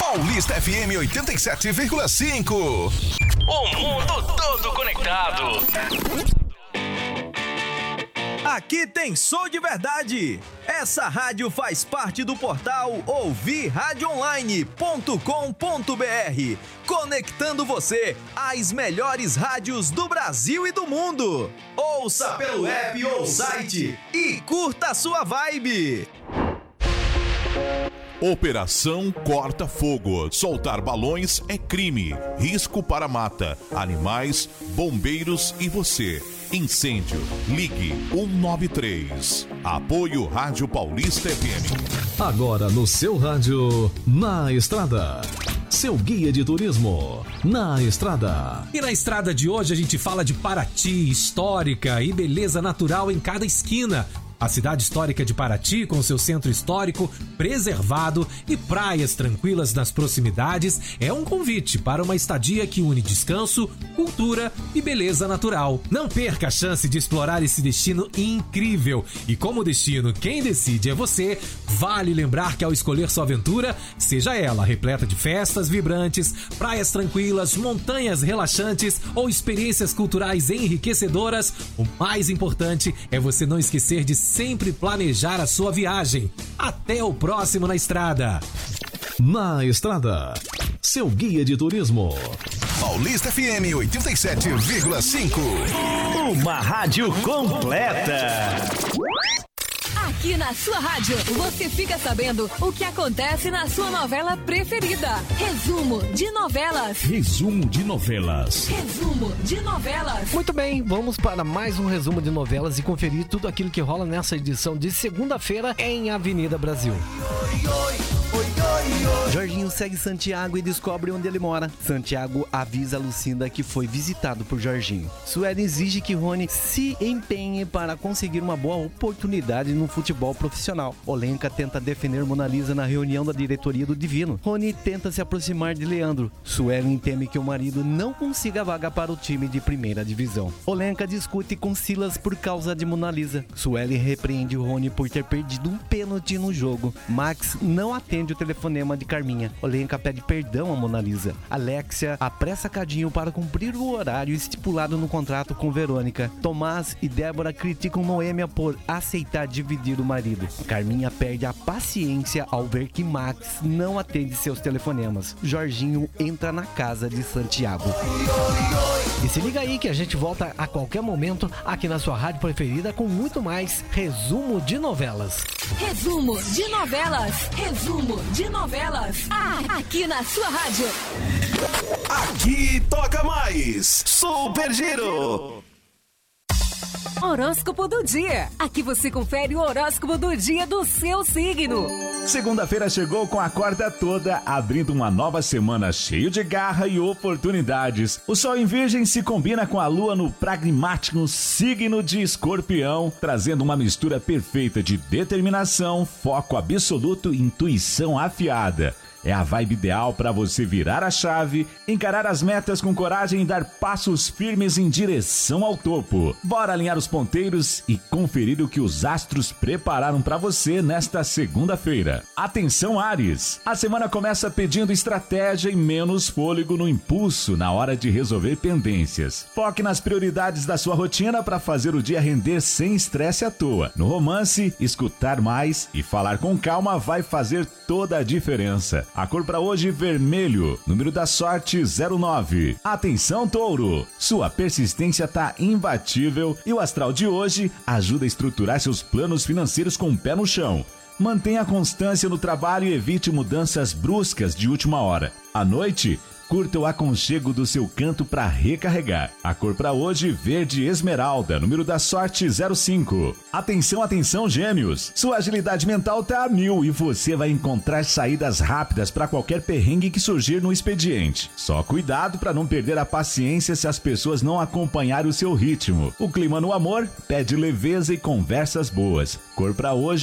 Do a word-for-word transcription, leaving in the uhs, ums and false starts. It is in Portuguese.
Paulista F M oitenta e sete vírgula cinco. O mundo todo conectado. Aqui tem som de verdade. Essa rádio faz parte do portal ouvir rádio online ponto com ponto b r, conectando você às melhores rádios do Brasil e do mundo. Ouça pelo app ou site e curta a sua vibe. Operação Corta Fogo. Soltar balões é crime. Risco para mata, animais, bombeiros e você. Incêndio. Ligue um nove três. Apoio Rádio Paulista F M. Agora no seu rádio, Na Estrada. Seu guia de turismo, Na Estrada. E na estrada de hoje a gente fala de Paraty, histórica e beleza natural em cada esquina. A cidade histórica de Paraty, com seu centro histórico preservado e praias tranquilas nas proximidades, é um convite para uma estadia que une descanso, cultura e beleza natural. Não perca a chance de explorar esse destino incrível. E como destino, quem decide é você. Vale lembrar que ao escolher sua aventura, seja ela repleta de festas vibrantes, praias tranquilas, montanhas relaxantes ou experiências culturais enriquecedoras, o mais importante é você não esquecer de sempre planejar a sua viagem. Até o próximo Na Estrada. Na Estrada, seu guia de turismo. Paulista F M oitenta e sete vírgula cinco. Uma rádio completa. Aqui na sua rádio, você fica sabendo o que acontece na sua novela preferida. Resumo de novelas. Resumo de novelas. Resumo de novelas. Muito bem, vamos para mais um resumo de novelas e conferir tudo aquilo que rola nessa edição de segunda-feira em Avenida Brasil. Oi, oi. Oi, oi, oi. Jorginho segue Santiago e descobre onde ele mora. Santiago avisa a Lucinda que foi visitado por Jorginho. Sueli exige que Rony se empenhe para conseguir uma boa oportunidade no futebol profissional. Olenka tenta defender Mona Lisa na reunião da diretoria do Divino. Rony tenta se aproximar de Leandro. Sueli teme que o marido não consiga vaga para o time de primeira divisão. Olenka discute com Silas por causa de Mona Lisa. Sueli repreende Rony por ter perdido um pênalti no jogo. Max não atende o telefonema de Carminha. Olenka pede perdão a Mona Lisa. Alexia apressa Cadinho para cumprir o horário estipulado no contrato com Verônica. Tomás e Débora criticam Noêmia por aceitar dividir o marido. Carminha perde a paciência ao ver que Max não atende seus telefonemas. Jorginho entra na casa de Santiago. E se liga aí que a gente volta a qualquer momento aqui na sua rádio preferida com muito mais resumo de novelas. Resumo de novelas. Resumo de novelas. Ah, aqui na sua rádio. Aqui toca mais Super Giro. Horóscopo do dia. Aqui você confere o horóscopo do dia do seu signo. Segunda-feira chegou com a corda toda, abrindo uma nova semana cheio de garra e oportunidades. O Sol em Virgem se combina com a Lua no pragmático signo de Escorpião, trazendo uma mistura perfeita de determinação, foco absoluto e intuição afiada. É a vibe ideal para você virar a chave, encarar as metas com coragem e dar passos firmes em direção ao topo. Bora alinhar os ponteiros e conferir o que os astros prepararam para você nesta segunda-feira. Atenção, Áries! A semana começa pedindo estratégia e menos fôlego no impulso na hora de resolver pendências. Foque nas prioridades da sua rotina para fazer o dia render sem estresse à toa. No romance, escutar mais e falar com calma vai fazer toda a diferença. A cor para hoje, vermelho. Número da sorte, zero nove. Atenção, Touro! Sua persistência tá imbatível e o astral de hoje ajuda a estruturar seus planos financeiros com o pé no chão. Mantenha a constância no trabalho e evite mudanças bruscas de última hora. À noite, curta o aconchego do seu canto para recarregar. A cor para hoje, verde esmeralda, número da sorte zero cinco. Atenção, atenção, Gêmeos! Sua agilidade mental tá a mil e você vai encontrar saídas rápidas para qualquer perrengue que surgir no expediente. Só cuidado para não perder a paciência se as pessoas não acompanharem o seu ritmo. O clima no amor pede leveza e conversas boas. Cor para hoje,